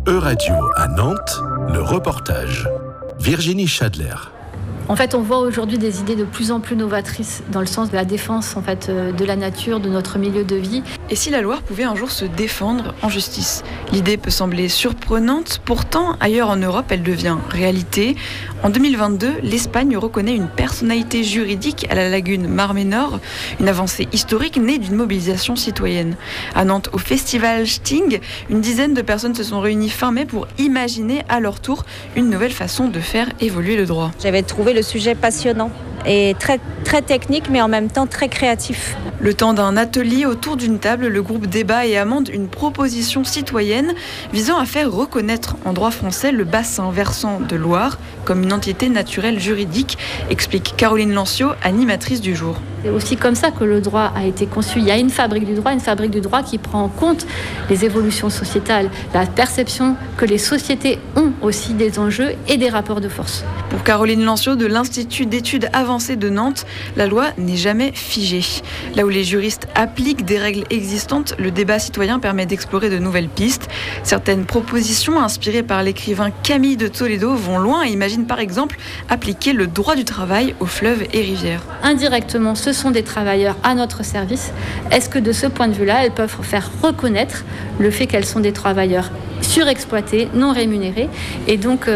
Euradio à Nantes, le reportage. Virginie Schadler. En fait, on voit aujourd'hui des idées de plus en plus novatrices dans le sens de la défense de la nature, de notre milieu de vie. Et si la Loire pouvait un jour se défendre en justice ? L'idée peut sembler surprenante, pourtant ailleurs en Europe, elle devient réalité. En 2022, l'Espagne reconnaît une personnalité juridique à la lagune Mar Menor, une avancée historique née d'une mobilisation citoyenne. À Nantes, au festival Sting, une dizaine de personnes se sont réunies fin mai pour imaginer à leur tour une nouvelle façon de faire évoluer le droit. J'avais trouvé le sujet passionnant et très, très technique, mais en même temps très créatif. Le temps d'un atelier autour d'une table, le groupe débat et amende une proposition citoyenne visant à faire reconnaître en droit français le bassin versant de Loire comme une entité naturelle juridique, explique Caroline Lancio, animatrice du jour. C'est aussi comme ça que le droit a été conçu. Il y a une fabrique du droit qui prend en compte les évolutions sociétales, la perception que les sociétés ont aussi des enjeux et des rapports de force. Pour Caroline Lancio de l'Institut d'études avancées de Nantes, la loi n'est jamais figée. Là où les juristes appliquent des règles existantes, le débat citoyen permet d'explorer de nouvelles pistes. Certaines propositions inspirées par l'écrivain Camille de Toledo vont loin et imaginent par exemple appliquer le droit du travail aux fleuves et rivières. Indirectement, ce sont des travailleurs à notre service. Est-ce que de ce point de vue-là, elles peuvent faire reconnaître le fait qu'elles sont des travailleurs surexploités, non rémunérés, et donc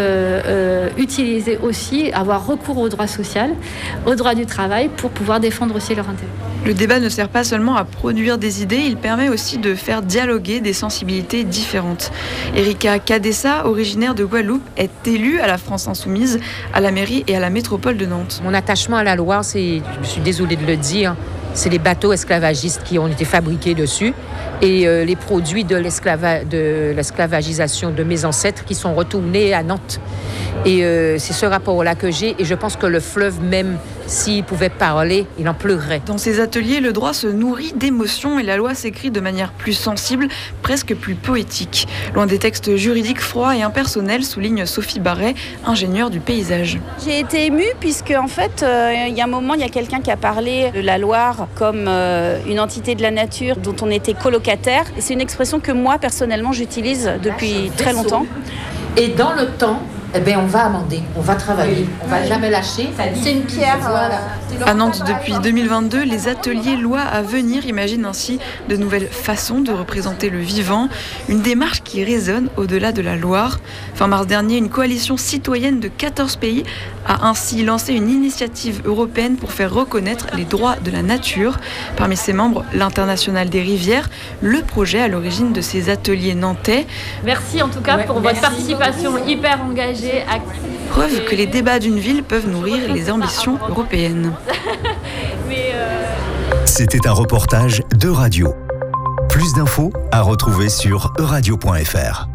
utiliser aussi, avoir recours au droit social, au droit du travail pour pouvoir défendre aussi leurs intérêts. Le débat ne sert pas seulement à produire des idées, il permet aussi de faire dialoguer des sensibilités différentes. Erika Cadessa, originaire de Guadeloupe, est élue à la France Insoumise, à la mairie et à la métropole de Nantes. Mon attachement à la Loire, je suis désolée de le dire, c'est les bateaux esclavagistes qui ont été fabriqués dessus et les produits de l'esclavagisation de mes ancêtres qui sont retournés à Nantes. Et c'est ce rapport-là que j'ai, et je pense que le fleuve même, s'il pouvait parler, il en pleurerait. Dans ces ateliers, le droit se nourrit d'émotions et la loi s'écrit de manière plus sensible, presque plus poétique. Loin des textes juridiques froids et impersonnels, souligne Sophie Barret, ingénieure du paysage. J'ai été émue puisque en fait, il y a un moment, il y a quelqu'un qui a parlé de la Loire comme une entité de la nature dont on était colocataire. Et c'est une expression que moi, personnellement, j'utilise depuis très longtemps. Et dans le temps, on va amender, on va travailler, on va jamais lâcher. C'est une pierre. Voilà. À Nantes, depuis 2022, les ateliers Loi à venir imaginent ainsi de nouvelles façons de représenter le vivant, une démarche qui résonne au-delà de la Loire. Fin mars dernier, une coalition citoyenne de 14 pays a ainsi lancé une initiative européenne pour faire reconnaître les droits de la nature. Parmi ses membres, l'Internationale des rivières, le projet à l'origine de ces ateliers nantais. Merci en tout cas pour votre participation hyper engagée. Preuve que les débats d'une ville peuvent nourrir les ambitions européennes. C'était un reportage d'Euradio. Plus d'infos à retrouver sur euradio.fr.